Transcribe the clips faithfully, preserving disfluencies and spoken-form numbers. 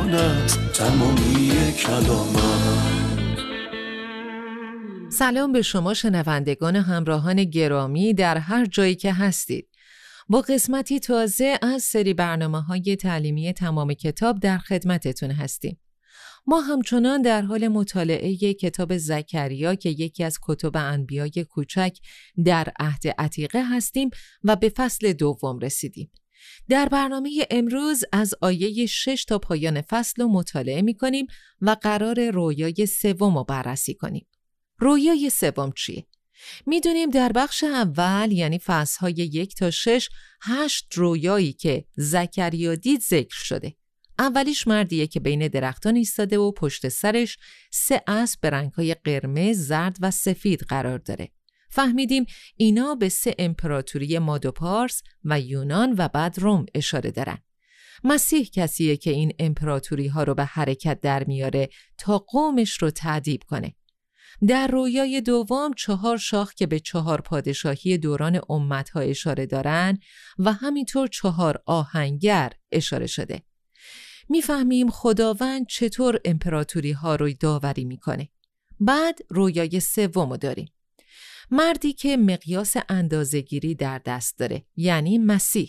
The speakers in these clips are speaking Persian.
زبان است تمامی کلامت. سلام به شما شنوندگان همراهان گرامی در هر جایی که هستید. با قسمتی تازه از سری برنامه‌های تعلیمی تمام کتاب در خدمتتون هستیم. ما همچنان در حال مطالعه کتاب زکریا که یکی از کتب انبیای کوچک در عهد عتیقه هستیم و به فصل دوم رسیدیم. در برنامه امروز از آیه شش تا پایان فصل رو مطالعه می‌کنیم و قرار رویای سوم رو بررسی کنیم. رویای سوم چیه؟ میدونیم در بخش اول یعنی فصل‌های یک تا شش هشت رویایی که زکریا دید ذکر شده. اولیش مردیه که بین درختان ایستاده و پشت سرش سه اسب به رنگ‌های قرمز، زرد و سفید قرار داره. فهمیدیم اینا به سه امپراتوری ماد و پارس و یونان و بعد روم اشاره دارن. مسیح کسیه که این امپراتوری ها رو به حرکت در میاره تا قومش رو تعذیب کنه. در رویای دوم چهار شاخ که به چهار پادشاهی دوران امتها اشاره دارن و همینطور چهار آهنگر اشاره شده. میفهمیم خداوند چطور امپراتوری ها رو داوری میکنه. بعد رویای سوم داریم. مردی که مقیاس اندازه‌گیری در دست داره، یعنی مسیح.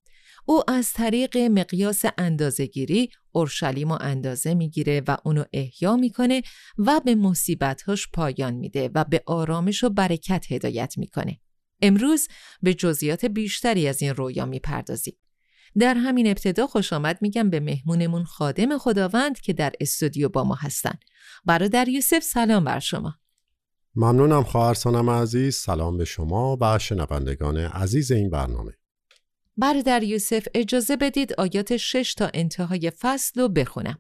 او از طریق مقیاس اندازه‌گیری اورشلیم رو اندازه میگیره و اونو احیا میکنه و به مصیبت‌هاش پایان میده و به آرامش و برکت هدایت میکنه. امروز به جزئیات بیشتری از این رویا میپردازیم. در همین ابتدا خوش آمد میگم به مهمونمون خادم خداوند که در استودیو با ما هستن. برادر یوسف سلام بر شما. ممنونم خواهر سانم عزیز. سلام به شما و شنوندگان عزیز این برنامه. برادر یوسف اجازه بدید آیات شش تا انتهای فصل رو بخونم.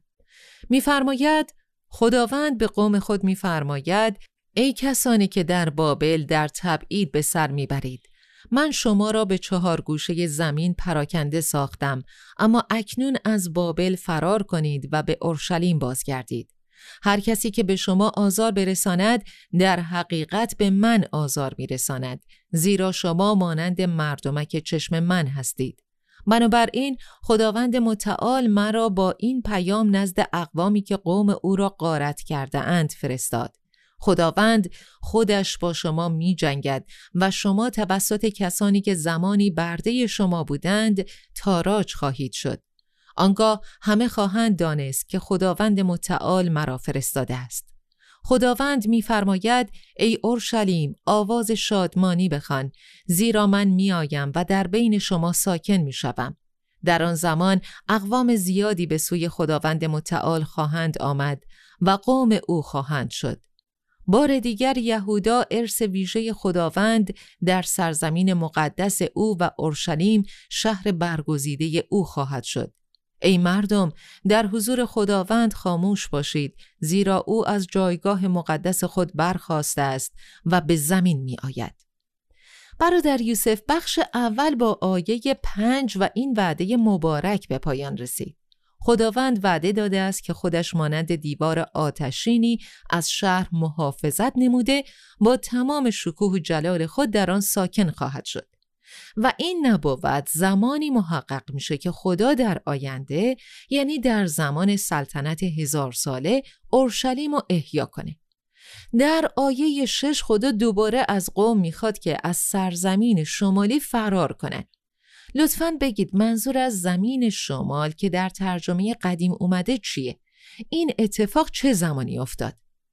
میفرماید خداوند به قوم خود میفرماید ای کسانی که در بابل در تبعید به سر میبرید، من شما را به چهار گوشه زمین پراکنده ساختم، اما اکنون از بابل فرار کنید و به اورشلیم بازگردید. هر کسی که به شما آزار برساند در حقیقت به من آزار میرساند، زیرا شما مانند مردمک چشم من هستید. بنابراین خداوند متعال مرا با این پیام نزد اقوامی که قوم او را غارت کرده اند فرستاد. خداوند خودش با شما می جنگد و شما توسط کسانی که زمانی برده شما بودند تاراج خواهید شد. آنگاه همه خواهند دانست که خداوند متعال مرا فرستاده است. خداوند می‌فرماید ای اورشلیم آواز شادمانی بخوان، زیرا من میآیم و در بین شما ساکن میشوم. در آن زمان اقوام زیادی به سوی خداوند متعال خواهند آمد و قوم او خواهند شد. بار دیگر یهودا ارث ویژه خداوند در سرزمین مقدس او و اورشلیم شهر برگزیده او خواهد شد. ای مردم در حضور خداوند خاموش باشید، زیرا او از جایگاه مقدس خود برخاسته است و به زمین می آید. برادر یوسف بخش اول با آیه پنج و این وعده مبارک به پایان رسید. خداوند وعده داده است که خودش مانند دیوار آتشینی از شهر محافظت نموده با تمام شکوه و جلال خود در آن ساکن خواهد شد. و این نبوت زمانی محقق میشه که خدا در آینده یعنی در زمان سلطنت هزار ساله اورشلیم رو احیا کنه. در آیه شش خدا دوباره از قوم میخواد که از سرزمین شمالی فرار کنن. لطفاً بگید منظور از زمین شمال که در ترجمه قدیم اومده چیه؟ این اتفاق چه زمانی افتاد؟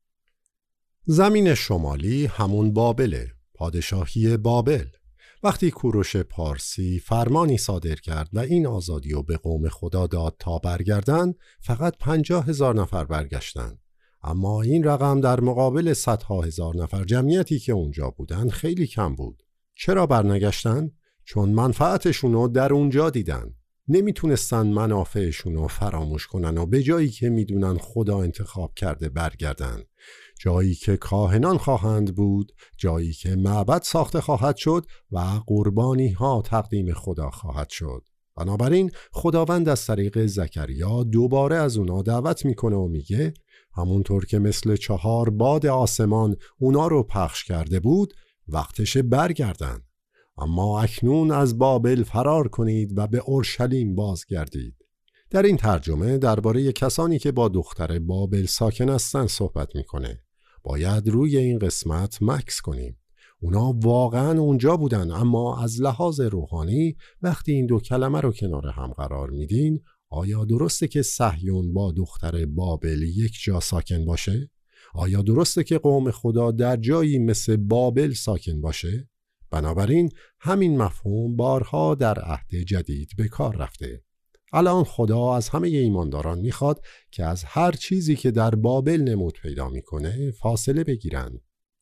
زمین شمالی همون بابله، پادشاهی بابل. وقتی کوروش پارسی فرمانی صادر کرد و این آزادی رو به قوم خدا داد تا برگردن، فقط پنجاه هزار نفر برگشتن. اما این رقم در مقابل صدها هزار نفر جمعیتی که اونجا بودن خیلی کم بود. چرا برنگشتن؟ چون منفعتشون رو در اونجا دیدن. نمیتونستن منافعشون رو فراموش کنن و به جایی که میدونن خدا انتخاب کرده برگردن. جایی که کاهنان خواهند بود، جایی که معبد ساخته خواهد شد و قربانی ها تقدیم خدا خواهد شد. بنابراین خداوند از طریق زکریا دوباره از اونا دعوت میکنه و میگه همونطور که مثل چهار باد آسمان اونا رو پخش کرده بود، وقتش برگردن. اما اکنون از بابل فرار کنید و به اورشلیم بازگردید. در این ترجمه درباره کسانی که با دختر بابل ساکن هستند صحبت میکنه. باید روی این قسمت مکث کنیم. اونا واقعا اونجا بودن، اما از لحاظ روحانی وقتی این دو کلمه رو کنار هم قرار میدین، آیا درسته که صهیون با دختر بابل یک جا ساکن باشه؟ آیا درسته که قوم خدا در جایی مثل بابل ساکن باشه؟ بنابراین همین مفهوم بارها در عهد جدید به کار رفته. الان خدا از همه ایمانداران میخواد که از هر چیزی که در بابل نمود پیدا میکنه فاصله بگیرن.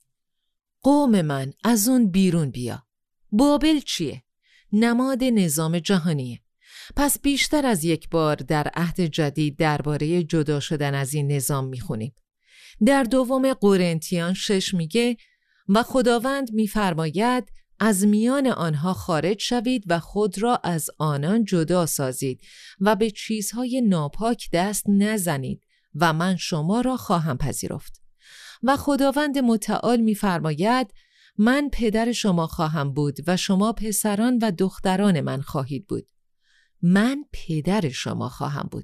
قوم من از اون بیرون بیا. بابل چیه؟ نماد نظام جهانیه. پس بیشتر از یک بار در عهد جدید درباره جدا شدن از این نظام میخونیم. در دوم قرنتیان شش میگه و خداوند میفرماید از میان آنها خارج شوید و خود را از آنان جدا سازید و به چیزهای ناپاک دست نزنید و من شما را خواهم پذیرفت. و خداوند متعال می‌فرماید من پدر شما خواهم بود و شما پسران و دختران من خواهید بود. من پدر شما خواهم بود.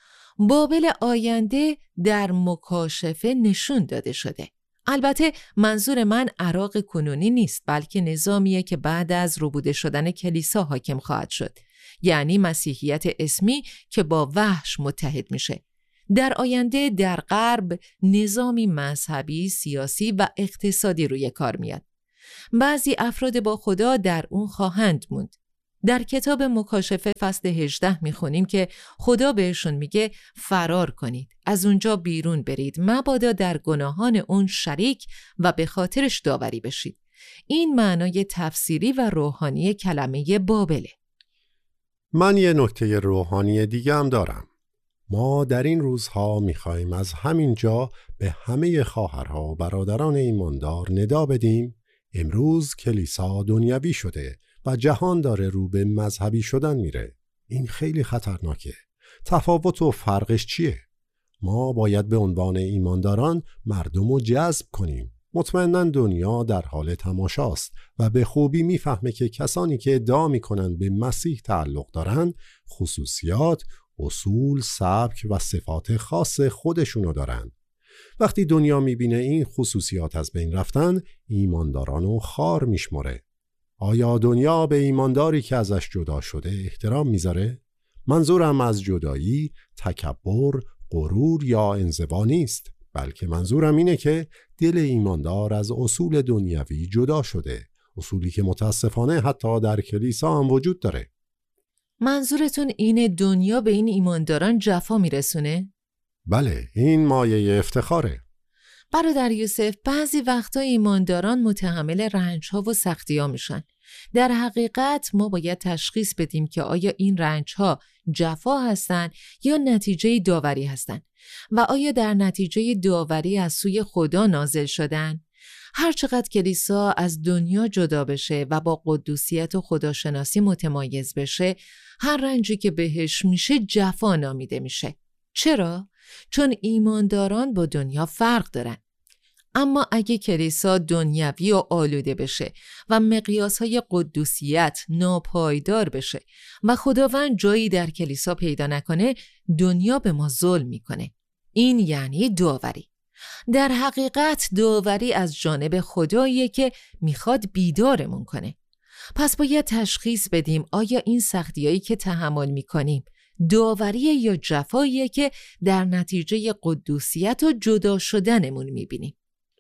بابل آینده در مکاشفه نشون داده شده. البته منظور من عراق کنونی نیست، بلکه نظامیه که بعد از ربوده شدن کلیسا حاکم خواهد شد، یعنی مسیحیت اسمی که با وحش متحد میشه. در آینده در غرب نظامی مذهبی، سیاسی و اقتصادی روی کار میاد. بعضی افراد با خدا در اون خواهند موند. در کتاب مکاشفه فصل هجده میخونیم که خدا بهشون میگه فرار کنید، از اونجا بیرون برید، مبادا در گناهان اون شریک و به خاطرش داوری بشید. این معنای تفسیری و روحانی کلمه بابله. من یه نکته روحانی دیگه هم دارم. ما در این روزها میخوایم از همین جا به همه خواهرها و برادران ایماندار ندا بدیم امروز کلیسا دنیوی شده و جهان داره رو به مذهبی شدن میره. این خیلی خطرناکه. تفاوت و فرقش چیه؟ ما باید به عنوان ایمانداران مردم رو جذب کنیم. مطمئناً دنیا در حال تماشاست و به خوبی میفهمه که کسانی که ادعا میکنن به مسیح تعلق دارن خصوصیات، اصول، سبک و صفات خاص خودشونو دارن. وقتی دنیا میبینه این خصوصیات از بین رفتن، ایماندارانو خار میشمره. آیا دنیا به ایمانداری که ازش جدا شده احترام میذاره؟ منظورم از جدایی، تکبر، غرور یا انزوا نیست، بلکه منظورم اینه که دل ایماندار از اصول دنیوی جدا شده، اصولی که متاسفانه حتی در کلیسا هم وجود داره. منظورتون اینه دنیا به این ایمانداران جفا میرسونه؟ بله، این مایه افتخاره. برادر یوسف، بعضی وقتا ایمانداران متحمل رنج‌ها و سختی‌ها میشن. در حقیقت ما باید تشخیص بدیم که آیا این رنج‌ها جفا هستن یا نتیجه داوری هستن و آیا در نتیجه داوری از سوی خدا نازل شدن. هر چقدر کلیسا از دنیا جدا بشه و با قدوسیت و خداشناسی متمایز بشه، هر رنجی که بهش میشه جفا نامیده میشه. چرا؟ چون ایمانداران با دنیا فرق دارن. اما اگه کلیسا دنیوی و آلوده بشه و مقیاسهای قدوسیت ناپایدار بشه و خداوند جایی در کلیسا پیدا نکنه، دنیا به ما ظلم میکنه. این یعنی داوری. در حقیقت داوری از جانب خداییه که میخواد بیدارمون کنه. پس باید تشخیص بدیم آیا این سختیایی که تحمل میکنیم داوری یا جفاییه که در نتیجه قدوسیت و جدا شدنمون میبینیم.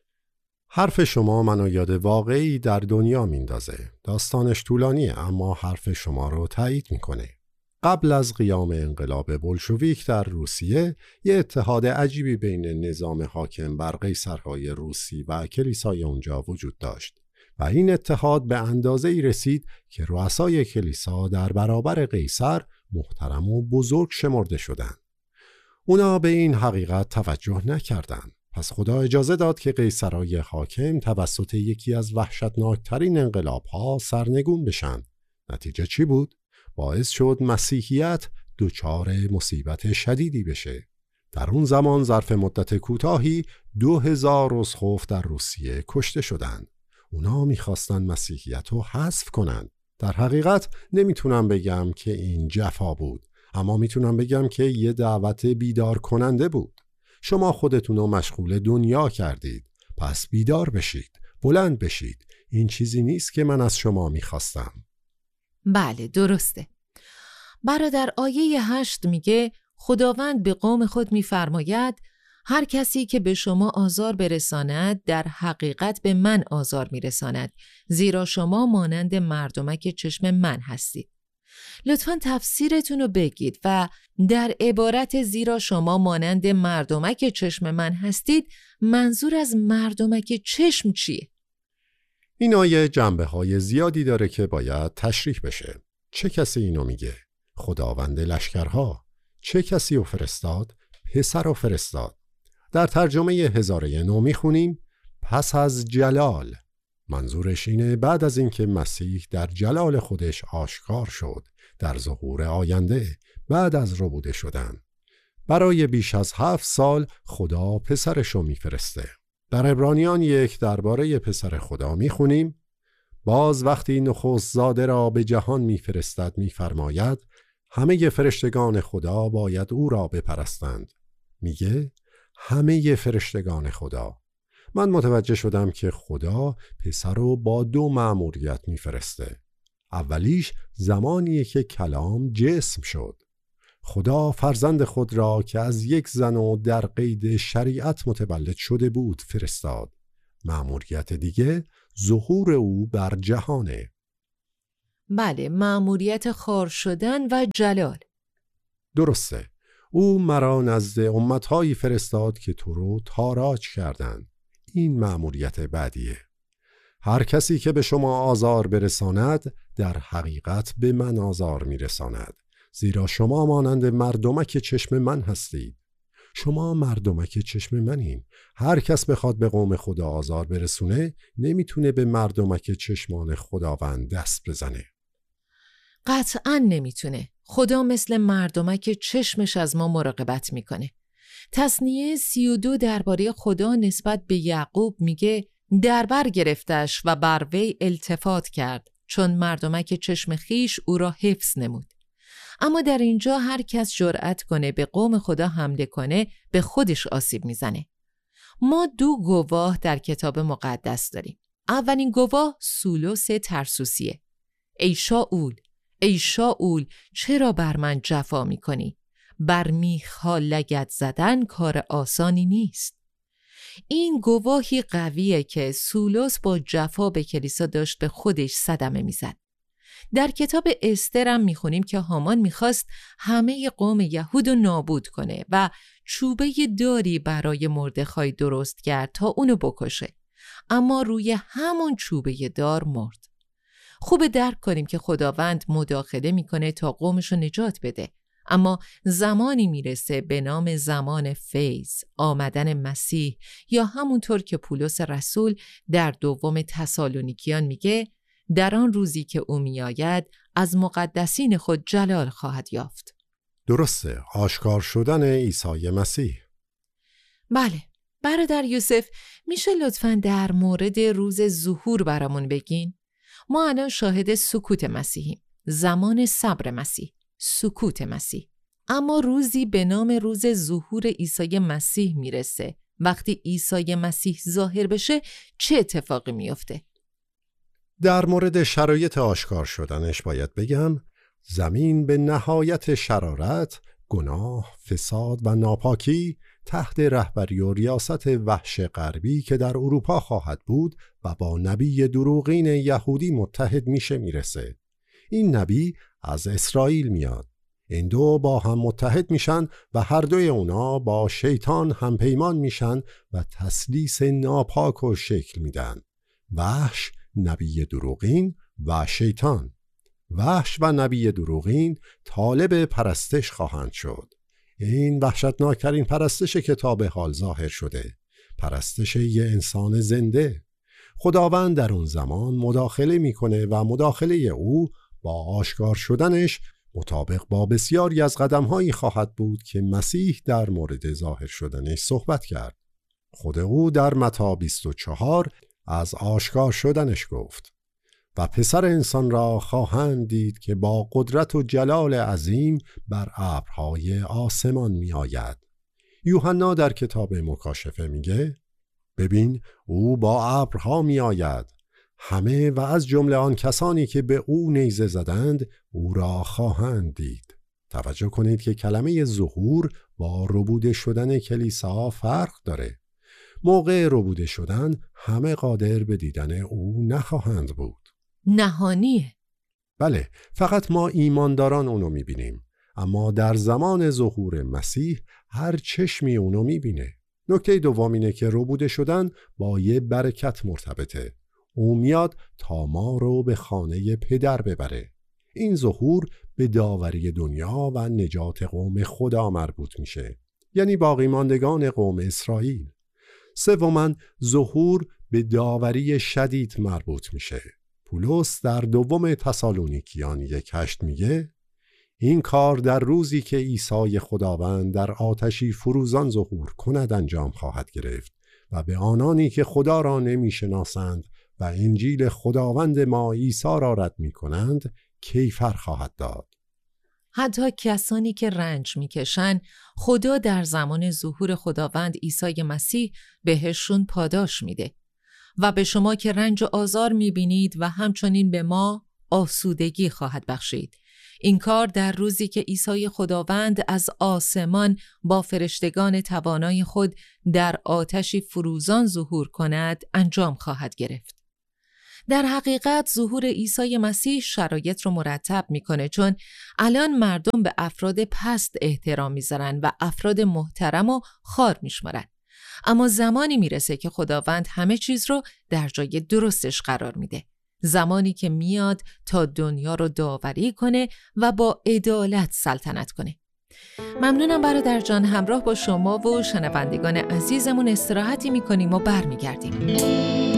حرف شما منو یاد واقعی در دنیا میندازه. داستانش طولانیه اما حرف شما رو تایید میکنه. قبل از قیام انقلاب بولشویک در روسیه، یه اتحاد عجیبی بین نظام حاکم بر قیصرهای روسی و کلیسای اونجا وجود داشت و این اتحاد به اندازه‌ای رسید که رؤسای کلیسا در برابر قیصر محترم و بزرگ شمرده شدند. اونا به این حقیقت توجه نکردند. پس خدا اجازه داد که قیصرای حاکم توسط یکی از وحشتناکترین انقلاب‌ها سرنگون بشن. نتیجه چی بود؟ باعث شد مسیحیت دچار مصیبت شدیدی بشه. در اون زمان ظرف مدت کوتاهی دو هزار اسقف در روسیه کشته شدند. اونا میخواستن مسیحیت رو حذف کنن. در حقیقت نمیتونم بگم که این جفا بود، اما میتونم بگم که یه دعوت بیدار کننده بود. شما خودتون رو مشغول دنیا کردید، پس بیدار بشید، بلند بشید. این چیزی نیست که من از شما میخواستم. بله درسته. برادر آیه هشت میگه خداوند به قوم خود میفرماید هر کسی که به شما آزار برساند در حقیقت به من آزار میرساند، زیرا شما مانند مردمک چشم من هستید. لطفاً تفسیرتون رو بگید و در عبارت زیرا شما مانند مردمک چشم من هستید منظور از مردمک چشم چیه؟ این آیه جنبه های زیادی داره که باید تشریح بشه. چه کسی اینو میگه؟ خداوند لشکرها. چه کسی رو فرستاد؟ پسر رو فرستاد. در ترجمه هزاره نو میخونیم پس از جلال. منظورش اینه بعد از اینکه مسیح در جلال خودش آشکار شد، در ظهور آینده، بعد از ربوده شدن. برای بیش از هفت سال خدا پسرشو میفرسته. در عبرانیان یک درباره پسر خدا میخونیم باز وقتی نخست زاده را به جهان میفرستد میفرماید همه فرشتگان خدا باید او را بپرستند. میگه همه فرشتگان خدا. من متوجه شدم که خدا پسر رو با دو مأموریت میفرسته. اولیش زمانیه که کلام جسم شد. خدا فرزند خود را که از یک زن و در قید شریعت متولد شده بود فرستاد. مأموریت دیگه ظهور او بر جهانه. بله، مأموریت خار شدن و جلال. درسته. او مرا نزد امتهایی فرستاد که تو رو تاراج کردند. این مأموریت بعدیه. هر کسی که به شما آزار برساند در حقیقت به من آزار میرساند، زیرا شما مانند مردمک چشم من هستید. شما مردمک چشم منین. هر کس بخواد به قوم خدا آزار برسونه نمیتونه به مردمک چشمان خداوند دست بزنه. قطعاً نمیتونه. خدا مثل مردمک چشمش از ما مراقبت میکنه. تثنیه سی و دو درباره خدا نسبت به یعقوب میگه در بر گرفتش و بر وی التفات کرد، چون مردمک چشم خیش او را حفظ نمود. اما در اینجا هر کس جرأت کنه به قوم خدا حمله کنه به خودش آسیب میزنه. ما دو گواه در کتاب مقدس داریم. اولین گواه سولوس ترسوسیه. ای شاول، ای شاول، چرا بر من جفا میکنی؟ بر میخها لگد زدن کار آسانی نیست. این گواهی قویه که سولوس با جفا به کلیسا داشت به خودش صدمه میزد. در کتاب استر هم میخونیم که هامان میخواست همه قوم یهود رو نابود کنه و چوبه داری برای مردخای درست کرد تا اونو بکشه، اما روی همون چوبه دار مرد. خوب درک کنیم که خداوند مداخله میکنه تا قومشو نجات بده، اما زمانی میرسه به نام زمان فیض، آمدن مسیح، یا همونطور که پولس رسول در دوم تسالونیکیان میگه در آن روزی که او میآید از مقدسین خود جلال خواهد یافت. درسته، آشکار شدن عیسی مسیح. بله، برادر یوسف میشه لطفاً در مورد روز ظهور برامون بگین؟ ما الان شاهد سکوت مسیحیم، زمان صبر مسیح، سکوت مسیح. اما روزی به نام روز ظهور عیسی مسیح میرسه. وقتی عیسی مسیح ظاهر بشه چه اتفاقی میفته؟ در مورد شرایط آشکار شدنش باید بگم زمین به نهایت شرارت، گناه، فساد و ناپاکی تحت رهبری و ریاست وحش غربی که در اروپا خواهد بود و با نبی دروغین یهودی متحد میشه میرسه. این نبی از اسرائیل میاد. این دو با هم متحد میشن و هر دوی اونا با شیطان هم پیمان میشن و تسلیس ناپاک و شکل میدن. وحش، نبی دروغین و شیطان. وحش و نبی دروغین طالب پرستش خواهند شد. این وحشتناکترین پرستش کتاب حال ظاهر شده، پرستش یه انسان زنده. خداوند در اون زمان مداخله میکنه و مداخله او با آشکار شدنش مطابق با بسیاری از قدمهایی خواهد بود که مسیح در مورد ظاهر شدنش صحبت کرد. خود او در متی بیست و چهار از آشکار شدنش گفت و پسر انسان را خواهند دید که با قدرت و جلال عظیم بر ابرهای آسمان می آید. یوحنا در کتاب مکاشفه میگه ببین او با ابرها می آید. همه و از جمله آن کسانی که به او نیزه زدند او را خواهند دید. توجه کنید که کلمه ظهور با ربوده شدن کلیسا فرق داره. موقع ربوده شدن همه قادر به دیدن او نخواهند بود. نهانیه. بله، فقط ما ایمانداران اونو میبینیم، اما در زمان ظهور مسیح هر چشمی اونو میبینه. نکته دوم اینه که ربوده شدن با یه برکت مرتبطه. او میاد تا ما رو به خانه پدر ببره. این ظهور به داوری دنیا و نجات قوم خدا مربوط میشه، یعنی باقی ماندگان قوم اسرائیل. سوماً ظهور به داوری شدید مربوط میشه. پولس در دوم تسالونیکیان یک هشت میگه این کار در روزی که عیسی خداوند در آتشی فروزان ظهور کند انجام خواهد گرفت و به آنانی که خدا را نمیشناسند و انجیل خداوند ما عیسی را رد میکنند کیفر خواهد داد. حتی کسانی که رنج میکشن خدا در زمان ظهور خداوند عیسی مسیح بهشون پاداش میده. و به شما که رنج و آزار میبینید و همچنین به ما آسودگی خواهد بخشید. این کار در روزی که عیسی خداوند از آسمان با فرشتگان توانای خود در آتشی فروزان ظهور کند انجام خواهد گرفت. در حقیقت ظهور عیسی مسیح شرایط رو مرتب میکنه، چون الان مردم به افراد پست احترام میذارن و افراد محترم و خوار میشمارن. اما زمانی میرسه که خداوند همه چیز رو در جای درستش قرار میده. زمانی که میاد تا دنیا رو داوری کنه و با عدالت سلطنت کنه. ممنونم برادر جان، همراه با شما و شنوندگان عزیزمون استراحتی میکنیم و برمیگردیم.